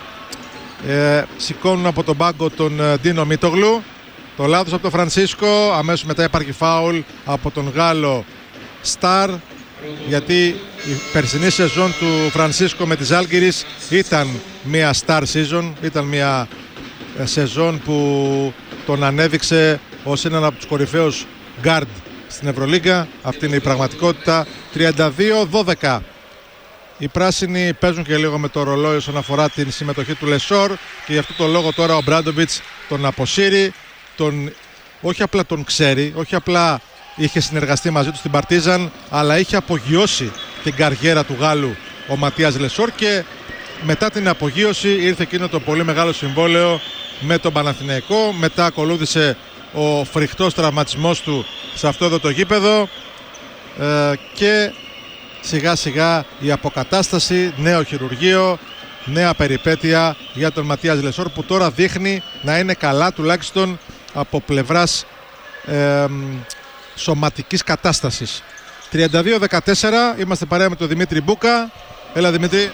ε, σηκώνουν από τον πάγκο τον Ντίνο Μίτογλου. Το λάθος από τον Φρανσίσκο, αμέσως μετά υπάρχει φάουλ από τον Γάλλο Σταρ, γιατί η περσινή σεζόν του Φρανσίσκο με τη Ζάλγκιρις ήταν μια star season, ήταν μια σεζόν που τον ανέδειξε ως έναν από τους κορυφαίους guard στην Ευρωλίγκα. Αυτή είναι η πραγματικότητα. τριάντα δύο δώδεκα. Οι πράσινοι παίζουν και λίγο με το ρολόι όσον αφορά την συμμετοχή του Λεσόρ και γι' αυτό το λόγο τώρα ο Μπράντοβιτς τον αποσύρει. Τον, όχι απλά τον ξέρει, όχι απλά είχε συνεργαστεί μαζί του στην Παρτίζαν, αλλά είχε απογειώσει την καριέρα του Γάλλου ο Ματίας Λεσόρ, και μετά την απογείωση ήρθε εκείνο το πολύ μεγάλο συμβόλαιο με τον Παναθηναϊκό. Μετά ακολούθησε ο φρικτός τραυματισμός του σε αυτό εδώ το γήπεδο ε, και σιγά σιγά η αποκατάσταση, νέο χειρουργείο, νέα περιπέτεια για τον Ματίας Λεσόρ, που τώρα δείχνει να είναι καλά τουλάχιστον από πλευράς ε, σωματικής κατάστασης. τριάντα δύο δεκατέσσερα, είμαστε παρέα με τον Δημήτρη Μπούκα. Έλα Δημήτρη.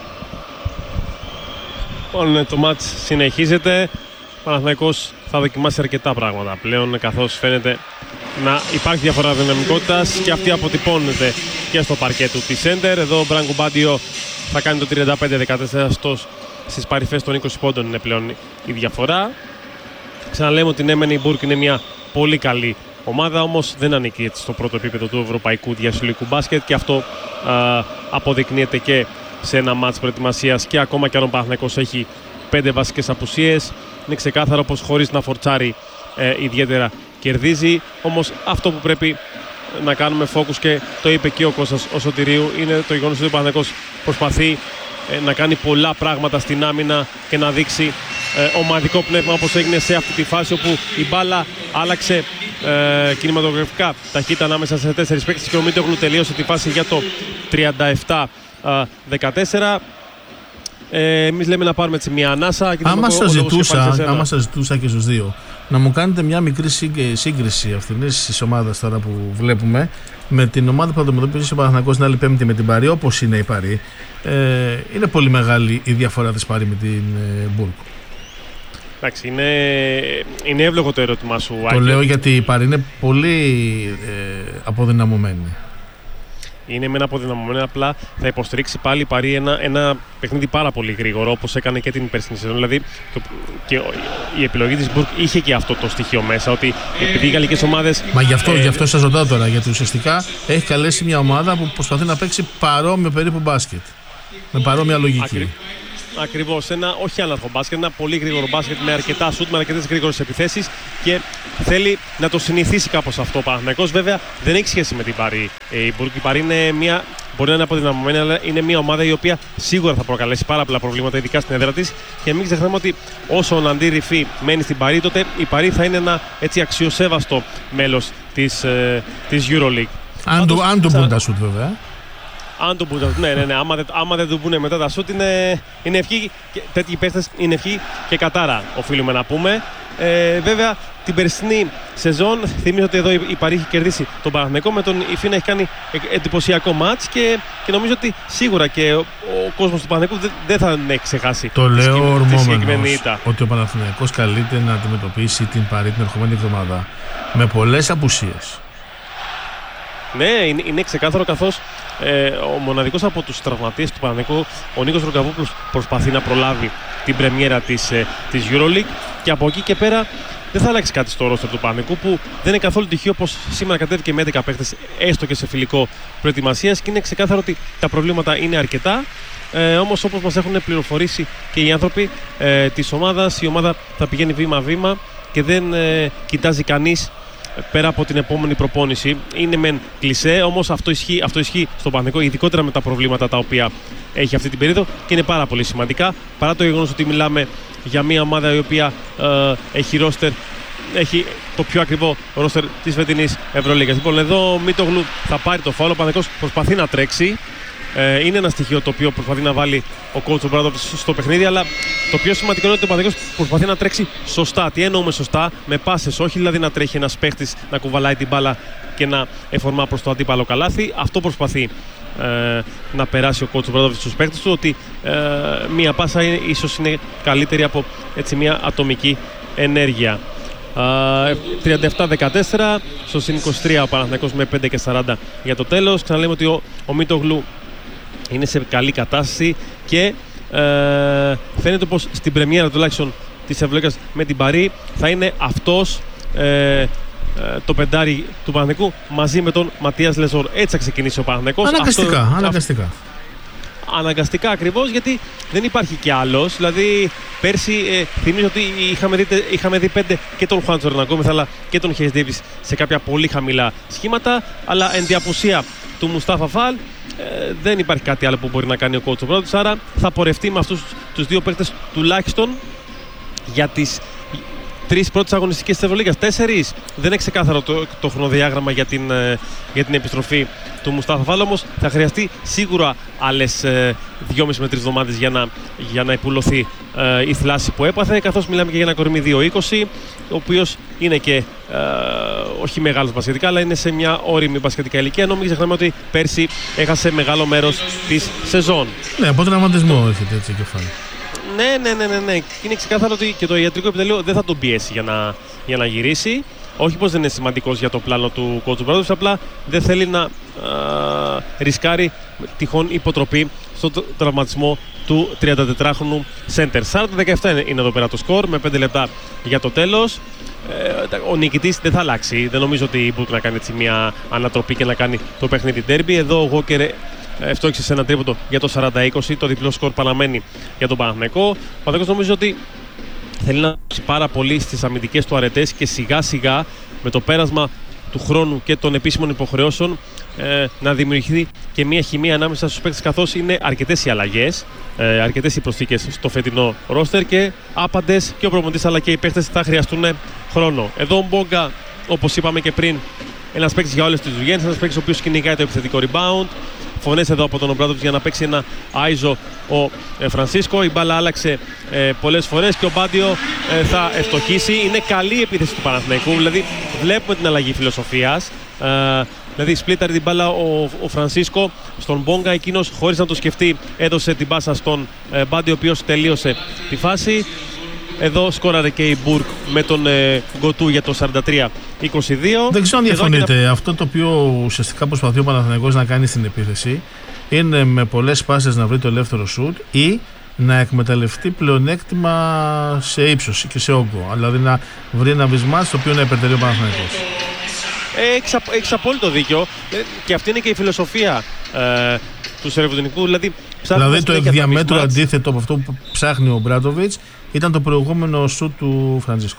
Λοιπόν, το μάτς συνεχίζεται. Ο Παναθηναϊκός θα δοκιμάσει αρκετά πράγματα πλέον, καθώς φαίνεται να υπάρχει διαφορά δυναμικότητας και αυτή αποτυπώνεται και στο παρκέ του τη Σέντερ. Εδώ ο Μπράνκο Μπάντιο θα κάνει το τριάντα πέντε δεκατέσσερα, στις παρυφές των είκοσι πόντων είναι πλέον η διαφορά. Ξαναλέμε ότι ναι, μεν η Μπουργκ είναι μια πολύ καλή ομάδα, όμως δεν ανήκει έτσι στο πρώτο επίπεδο του ευρωπαϊκού διασυλλογικού μπάσκετ, και αυτό α, αποδεικνύεται και σε ένα μάτς προετοιμασίας, και ακόμα και αν ο Παναθηναϊκός έχει πέντε βασικές απουσίες, είναι ξεκάθαρο πως χωρίς να φορτσάρει ε, ιδιαίτερα κερδίζει. Όμως αυτό που πρέπει να κάνουμε focus, και το είπε και ο Κώστας ο Σωτηρίου, είναι το γεγονός ότι ο Παναθηναϊκός προσπαθεί ε, να κάνει πολλά πράγματα στην άμυνα και να δείξει ε, ομαδικό πνεύμα, όπως έγινε σε αυτή τη φάση όπου η μπάλα άλλαξε ε, κινηματογραφικά ταχύτητα ανάμεσα σε τέσσερις παίκτες και ο Μίτογλου τελείωσε τη φάση για το τριάντα επτά δεκατέσσερα. Ε, εμείς λέμε να πάρουμε έτσι μια ανάσα. Άμα σας ζητούσα, άμα σας ζητούσα και στους δύο να μου κάνετε μια μικρή σύγκριση αυτής της ομάδας τώρα που βλέπουμε με την ομάδα που θα αντιμετωπίσει ο Παναθηναϊκός την άλλη Πέμπτη με την Παρί, όπως είναι η Παρί, ε, είναι πολύ μεγάλη η διαφορά της Παρί με την ε, Μπουργκ. Εντάξει, είναι, είναι εύλογο το ερώτημά σου. Το Άγγελ. Λέω γιατί η Παρί είναι πολύ ε, αποδυναμωμένη. είναι με ένα αποδυναμωμένο, απλά θα υποστηρίξει πάλι η Παρί ένα, ένα παιχνίδι πάρα πολύ γρήγορο, όπως έκανε και την περσινή σεζόν. Δηλαδή και, και η επιλογή της Μπουργκ είχε και αυτό το στοιχείο μέσα, ότι επειδή οι γαλλικές ομάδες. Μα γι' αυτό, ε, γι' αυτό σας ρωτάω τώρα, γιατί ουσιαστικά έχει καλέσει μια ομάδα που προσπαθεί να παίξει παρόμοιο περίπου μπάσκετ. Με παρόμοια λογική. Ακρι... Ακριβώς, ένα όχι άναρχο μπάσκετ, ένα πολύ γρήγορο μπάσκετ με αρκετά σουτ, με αρκετές γρήγορες επιθέσεις και θέλει να το συνηθίσει κάπως αυτό ο Παναθηναϊκός. Βέβαια δεν έχει σχέση με την Παρί. Η Μπουργκ, η Παρί είναι μια, μπορεί να είναι αποδυναμωμένη, αλλά είναι μια ομάδα η οποία σίγουρα θα προκαλέσει πάρα πολλά προβλήματα, ειδικά στην έδρα της. Και μην ξεχνάμε ότι όσο ο Ναντί Ριφή μένει στην Παρί, τότε η Παρί θα είναι ένα έτσι αξιοσέβαστο μέλος της, ε, της EuroLeague. Αν του, αν του μπουν τα σουτ, βέβαια. Αν το πούνε, ναι, ναι, ναι. Άμα, δεν, άμα δεν το πούνε μετά τα σουτ, είναι, είναι ευχή. Και, τέτοιοι παίχτες είναι ευχή και κατάρα, οφείλουμε να πούμε. Ε, βέβαια, την περσινή σεζόν, θυμίζω ότι εδώ η Παρί έχει κερδίσει τον Παναθηναϊκό, με τον Ιφή να έχει κάνει εντυπωσιακό μάτς και, και νομίζω ότι σίγουρα και ο, ο κόσμος του Παναθηναϊκού δεν, δεν θα έχει ξεχάσει. Το λέω ορμόμενος ότι ο Παναθηναϊκός καλείται να αντιμετωπίσει την Παρί την ερχομένη εβδομάδα με πολλές απουσίες. Ναι, είναι, είναι ξεκάθαρο, καθώς ε, ο μοναδικός από τους τραυματίες του Παναθηναϊκού, ο Νίκος Ρογκαβόπουλος, προσπαθεί να προλάβει την πρεμιέρα της, ε, της EuroLeague, και από εκεί και πέρα δεν θα αλλάξει κάτι στο ρόστερ του Παναθηναϊκού, που δεν είναι καθόλου τυχαίο πως σήμερα κατέβηκε με έντεκα παίχτες, έστω και σε φιλικό προετοιμασίας, και είναι ξεκάθαρο ότι τα προβλήματα είναι αρκετά. Ε, όμως, όπως μας έχουν πληροφορήσει και οι άνθρωποι ε, της ομάδας, η ομάδα θα πηγαίνει βήμα-βήμα και δεν ε, κοιτάζει κανείς πέρα από την επόμενη προπόνηση. Είναι μεν κλισέ, όμως αυτό ισχύει, αυτό ισχύει στον Παναθηναϊκό, ειδικότερα με τα προβλήματα τα οποία έχει αυτή την περίοδο, και είναι πάρα πολύ σημαντικά, παρά το γεγονός ότι μιλάμε για μια ομάδα η οποία ε, έχει ρόστερ, έχει το πιο ακριβό ρόστερ της φετινής Ευρωλίγκας. Λοιπόν, εδώ ο Μίτογλου θα πάρει το φάουλ, ο Παναθηναϊκός προσπαθεί να τρέξει. Ε, είναι ένα στοιχείο το οποίο προσπαθεί να βάλει ο coach του Μπράντοβιτς στο παιχνίδι, αλλά το πιο σημαντικό είναι ότι ο Παναθηναϊκός προσπαθεί να τρέξει σωστά. Τι εννοούμε σωστά? Με πάσες, όχι δηλαδή να τρέχει ένας παίχτης να κουβαλάει την μπάλα και να εφορμά προς το αντίπαλο καλάθι. Αυτό προσπαθεί ε, να περάσει ο coach του Μπράντοβιτς στους παίχτες του, ότι ε, μία πάσα είναι, ίσως είναι καλύτερη από έτσι, μία ατομική ενέργεια. Uh, τριάντα επτά δεκατέσσερα, στο συν είκοσι τρία ο Παναθηναϊκός με πέντε και σαράντα για το τέλος. Ξαναλέμε ότι ο, ο Μίτογλου είναι σε καλή κατάσταση και ε, φαίνεται πως στην πρεμιέρα τουλάχιστον της Ευρωλίγκας με την Παρί θα είναι αυτός ε, ε, το πεντάρι του Παναθηναϊκού μαζί με τον Ματίας Λεζόρ. Έτσι θα ξεκινήσει ο Παναθηναϊκός. Αναγκαστικά, Αυτό, αναγκαστικά. αυ, αναγκαστικά ακριβώς, γιατί δεν υπάρχει κι άλλος. Δηλαδή πέρσι ε, θυμίζω ότι είχαμε δει, είχαμε δει πέντε και τον Χουάν Τσορναγκόμεθ αλλά και τον Χέις Ντέιβις σε κάποια πολύ χαμηλά σχήματα, αλλά εν τη απουσία του Μουστάφα Φαλ ε, δεν υπάρχει κάτι άλλο που μπορεί να κάνει ο coach του Μπράντοβιτς, άρα θα πορευτεί με αυτούς τους δύο παίκτες τουλάχιστον για τις τρεις πρώτες αγωνιστικές της Ευρωλίγκας. Τέσσερις, δεν είναι ξεκάθαρο το, το χρονοδιάγραμμα για την, για την επιστροφή του Μουστάφα Φαλ, όμως θα χρειαστεί σίγουρα άλλες ε, δυόμιση με τρεις εβδομάδες για να, για να υπουλωθεί ε, η θλάση που έπαθε, καθώς μιλάμε και για ένα κορμί δύο είκοσι, ο οποίος είναι και ε, όχι μεγάλος μπασκετικά, αλλά είναι σε μια όριμη μπασκετικά ηλικία, ενώ μην ξεχνάμε ότι πέρσι έχασε μεγάλο μέρος της σεζόν. Ναι, από τραυματισμό έρχεται έτσι κεφάλι. Ναι, ναι, ναι, ναι, ναι. Είναι ξεκάθαρο ότι και το ιατρικό επιτελείο δεν θα τον πιέσει για να, για να γυρίσει. Όχι πως δεν είναι σημαντικός για το πλάνο του coach Μπράντοβιτς, απλά δεν θέλει να α, ρισκάρει τυχόν υποτροπή στον τραυματισμό του τριαντατετράχρονου center. σαράντα δεκαεπτά είναι εδώ πέρα το σκορ, με πέντε λεπτά για το τέλος. Ε, ο νικητής δεν θα αλλάξει. Δεν νομίζω ότι μπορεί να κάνει έτσι μια ανατροπή και να κάνει το παιχνίδι derby. Εδώ ο Walker ευτόχησε σε ένα τρίποντο για το σαράντα είκοσι, το διπλό σκορ παραμένει για τον Παναθηναϊκό. Ο Παναθηναϊκός νομίζω ότι θέλει να δώσει πάρα πολύ στις αμυντικές του αρετές και σιγά σιγά με το πέρασμα του χρόνου και των επίσημων υποχρεώσεων ε, να δημιουργηθεί και μια χημεία ανάμεσα στους παίκτες, καθώς είναι αρκετές οι αλλαγές, ε, αρκετές οι προσθήκες στο φετινό ρόστερ και άπαντες και ο προπονητής αλλά και οι παίκτες θα χρειαστούν χρόνο. Εδώ ο Μπόγκα, όπως είπαμε και πριν, ένας παίκτης για όλες τις δουλειές, ένας παίκτης ο οποίος κυνηγάει το επιθετικό rebound. Φωνές εδώ από τον Ομπράντοβιτς για να παίξει ένα άιζο ο ε, Φρανσίσκο. Η μπάλα άλλαξε ε, πολλές φορές και ο Μπάντιο ε, θα ευστοχίσει. Είναι καλή η επίθεση του Παναθηναϊκού, δηλαδή βλέπουμε την αλλαγή φιλοσοφίας. Ε, δηλαδή σπλίταρε την μπάλα ο, ο Φρανσίσκο στον Μπόγκα, εκείνος χωρίς να το σκεφτεί έδωσε την πάσα στον ε, Μπάντιο, ο οποίος τελείωσε τη φάση. Εδώ σκόραρε και η Μπουργκ με τον ε, Γκοτού για το σαράντα τρία είκοσι δύο. Δεν ξέρω αν διαφωνείτε. Να... Αυτό το οποίο ουσιαστικά προσπαθεί ο Παναθηναϊκός να κάνει στην επίθεση είναι με πολλές πάσες να βρει το ελεύθερο σουτ ή να εκμεταλλευτεί πλεονέκτημα σε ύψος και σε όγκο. Δηλαδή να βρει ένα βυσμά στο οποίο να υπερτερεί ο Παναθηναϊκός. Έχεις, έχεις απόλυτο δίκιο και αυτή είναι και η φιλοσοφία ε, του Σερεβδονικού. Δηλαδή, δηλαδή το εκ διαμέτρου αντίθετο από αυτό που ψάχνει ο Μπράντοβιτς ήταν το προηγούμενο σουτ του Φραντζίσκο.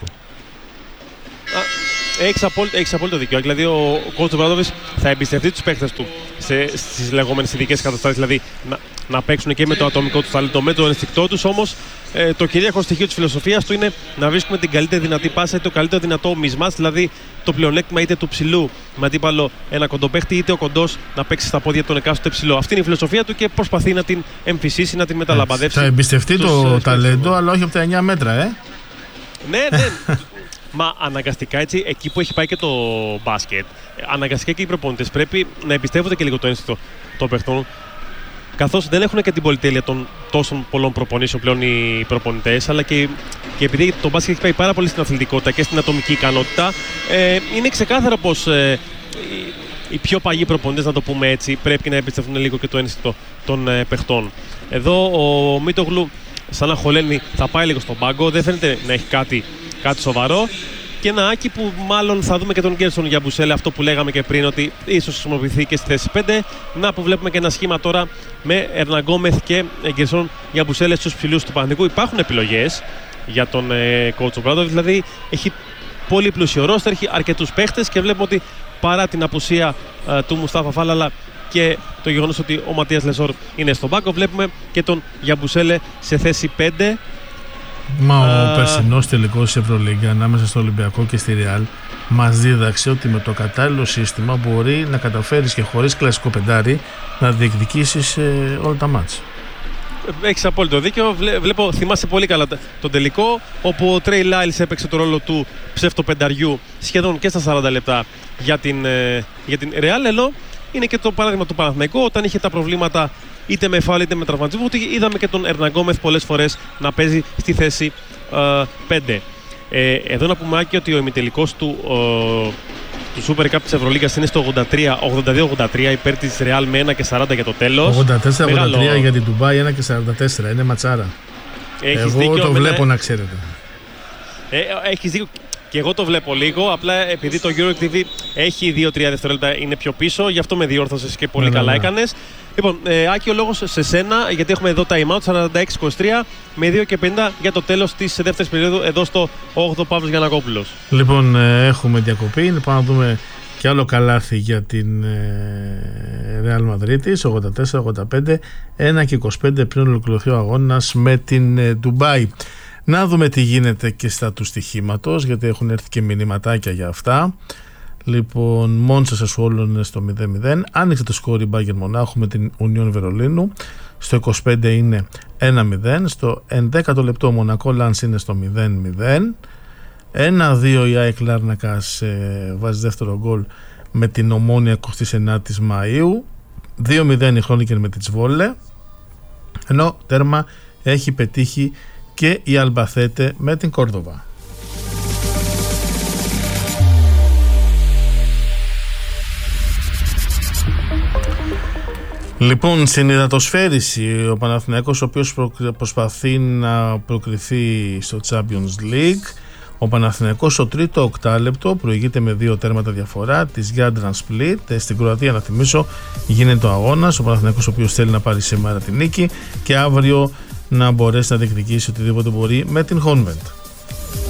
Έχεις απόλυτο, έχεις απόλυτο δίκιο. Δηλαδή ο coach του Μπράντοβιτς θα εμπιστευτεί τους παίκτες του σε, στις λεγόμενες ειδικές καταστάσεις. Δηλαδή να, να παίξουν και με το ατομικό του ταλέντο, με το ενστικτό τους. Όμως ε, το κυρίαρχο στοιχείο της φιλοσοφίας του είναι να βρίσκουμε την καλύτερη δυνατή πάσα ή το καλύτερο δυνατό μισμάς. Δηλαδή το πλεονέκτημα είτε του ψηλού με αντίπαλο ένα κοντοπαίχτη, είτε ο κοντός να παίξει στα πόδια τον εκάστοτε ψηλό. Αυτή είναι η φιλοσοφία του και προσπαθεί να την εμφυσίσει, να την μεταλαμπαδεύσει. Θα εμπιστευτεί το ε, ταλέντο, αλλά όχι από τα εννιά μέτρα, ε. Ναι, ναι. Μα αναγκαστικά έτσι, εκεί που έχει πάει και το μπάσκετ, αναγκαστικά και οι προπονητές πρέπει να εμπιστεύονται και λίγο το ένστικτο των παιχτών. Καθώς δεν έχουν και την πολυτέλεια των τόσων πολλών προπονήσεων πλέον οι προπονητές, αλλά και, και επειδή το μπάσκετ έχει πάει πάρα πολύ στην αθλητικότητα και στην ατομική ικανότητα, ε, είναι ξεκάθαρο πως ε, οι, οι πιο παγιοί προπονητές, να το πούμε έτσι, πρέπει να εμπιστευτούν λίγο και το ένστικτο των ε, παιχτών. Εδώ ο Μίτογλου, σαν να χωλένει, θα πάει λίγο στον πάγκο, δεν φαίνεται να έχει κάτι. Κάτι σοβαρό. Και ένα Άκη που μάλλον θα δούμε και τον Γκέρσον Γιαμπουσέλε, αυτό που λέγαμε και πριν, ότι ίσως χρησιμοποιηθεί και στη θέση πέντε. Να που βλέπουμε και ένα σχήμα τώρα με Ερναγκόμεθ και Γκέρσον Γιαμπουσέλε στους ψηλούς του Παναθηναϊκού. Υπάρχουν επιλογές για τον ε, coach Ομπράντοβιτς, δηλαδή έχει πολύ πλούσιο ρόστερ, έχει αρκετούς παίχτες και βλέπουμε ότι παρά την απουσία ε, του Μουστάφα Φάλ, αλλά και το γεγονός ότι ο Ματίας Λεσόρ είναι στον πάγκο, βλέπουμε και τον Γιαμπουσέλε σε θέση πέντε. Μα ο uh... περσινός τελικός της Ευρωλίγκα ανάμεσα στο Ολυμπιακό και στη Ρεάλ μας δίδαξε ότι με το κατάλληλο σύστημα μπορεί να καταφέρεις και χωρίς κλασικό πεντάρι να διεκδικήσεις ε, όλα τα μάτς. Έχεις απόλυτο δίκιο. Βλέπω, θυμάσαι πολύ καλά τον τελικό, όπου ο Τρέι Λάιλς έπαιξε το ρόλο του ψευτοπενταριού σχεδόν και στα σαράντα λεπτά για την, ε, για την Ρεάλ. Ενώ είναι και το παράδειγμα του Παναθηναϊκού, όταν είχε τα προβλήματα είτε με φάουλ είτε με τραυματισμό, ότι είδαμε και τον Ερναγκόμεθ πολλές φορές να παίζει στη θέση ε, πέντε. Ε, εδώ να πούμε, Άκη, ότι ο ημιτελικός του, ε, του Super Cup της Ευρωλίγκας είναι στο ογδόντα δύο ογδόντα τρία υπέρ της Real με ένα και σαράντα για το τέλος. ογδόντα τέσσερα ογδόντα τρία για την Ντουμπάι, ένα και σαράντα τέσσερα, είναι ματσάρα. Έχεις εγώ δίκιο, το βλέπω, να ξέρετε. Ε, έχεις δίκιο. Και εγώ το βλέπω λίγο, απλά επειδή το Euro τι βι έχει δύο τρία δευτερόλεπτα, είναι πιο πίσω, γι' αυτό με διόρθωσες και πολύ ναι, καλά ναι, ναι. έκανες. Λοιπόν, ε, Άκη, ο λόγος σε σένα, γιατί έχουμε εδώ time out σαράντα έξι είκοσι τρία με δύο και πενήντα για το τέλος της δεύτερης περίοδου εδώ στο όγδοο Παύλος Γιαννακόπουλος. Λοιπόν, ε, έχουμε διακοπή, πάμε να δούμε και άλλο καλάθι για την ε, Real Madrid, ογδόντα τέσσερα ογδόντα πέντε, ένα και είκοσι πέντε πριν ολοκληρωθεί ο αγώνας με την ε, Ντουμπάι. Να δούμε τι γίνεται και στα του στοιχήματος, γιατί έχουν έρθει και μηνυματάκια για αυτά. Λοιπόν, Μόντσα Σασουόλο είναι στο μηδέν μηδέν. Άνοιξε το σκόρ η Μπάγερν Μονάχου με την Ουνιόν Βερολίνου. Στο είκοσι πέντε είναι ένα μηδέν. Στο ενδέκατο λεπτό Μονακό Λανς είναι στο μηδέν μηδέν. ένα δύο η ΑΕΚ Λάρνακας ε, βάζει δεύτερο γκολ με την Ομόνια εικοστή ενάτη Μαΐου. δύο μηδέν η Χρόνικεν με τη Τσβόλε. Ενώ τέρμα έχει πετύχει και η Αλμπαθέτε με την Κόρδοβα. Λοιπόν, στην υδατοσφαίριση ο Παναθηναϊκός, ο οποίος προσπαθεί να προκριθεί στο Champions League. Ο Παναθηναϊκός στο τρίτο οκτάλεπτο προηγείται με δύο τέρματα διαφορά της Jadran Split. Στην Κροατία, να θυμίσω, γίνεται ο αγώνας. Ο Παναθηναϊκός, ο οποίος θέλει να πάρει σήμερα την νίκη και αύριο να μπορέσει να διεκδικήσει οτιδήποτε μπορεί με την Honved.